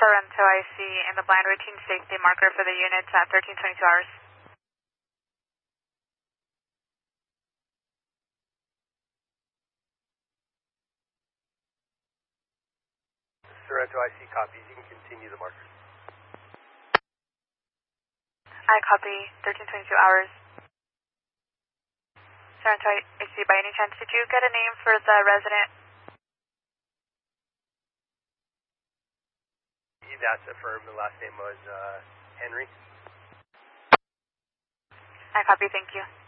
Sorrento IC and the blind routine safety marker for the units at 1322 hours. Sorrento IC copies. You can continue the marker. I copy 1322 hours. Sorrento IC, by any chance, did you get a name for the resident? That's affirmed. The last name was Henry. I copy, thank you.